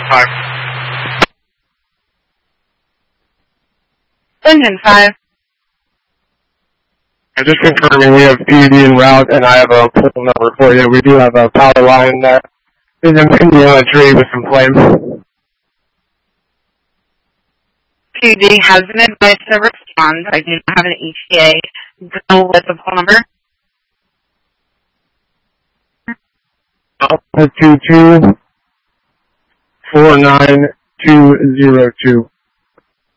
5. Engine 5. I'm just confirming we have PUD en route, and I have a pull number for you. We do have a power line that is impending on a tree with some flames. PUD has been advised to respond. I do not have an ETA. Go with the pull number. Alpha 22 49202.